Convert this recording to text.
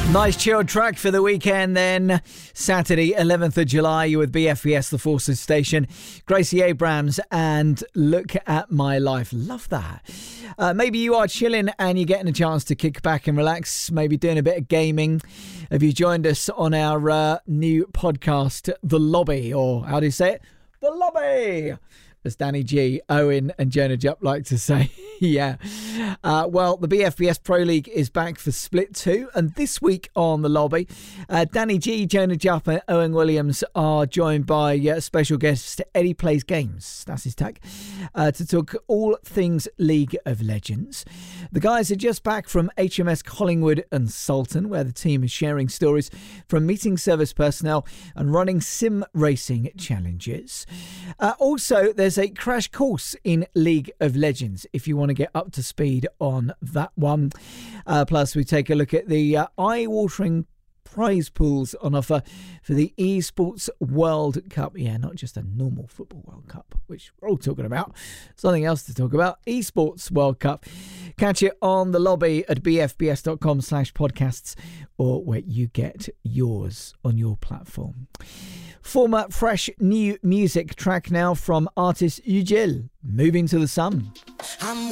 Nice chilled track for the weekend then. Saturday, 11th of July, you're with BFBS, the Forces Station. Gracie Abrams and Look at My Life. Love that. Maybe you are chilling and you're getting a chance to kick back and relax, maybe doing a bit of gaming. Have you joined us on our new podcast, The Lobby, or how do you say it? The Lobby! As Danny G, Owen and Jonah Jupp like to say. Yeah. Well, the BFBS Pro League is back for Split 2. And this week on The Lobby, Danny G, Jonah Jupp and Owen Williams are joined by special guest Eddie Plays Games. That's his tag. To talk all things League of Legends. The guys are just back from HMS Collingwood and Sultan, where the team is sharing stories from meeting service personnel and running sim racing challenges. Also, there's a crash course in League of Legends if you want to get up to speed on that one. Plus, we take a look at the eye-watering prize pools on offer for the Esports World Cup. Yeah, not just a normal football World Cup, which we're all talking about. Something else to talk about. Esports World Cup. Catch it on The Lobby at bfbs.com/podcasts or where you get yours on your platform. Former fresh new music track now from artist Ugel, Moving to the Sun.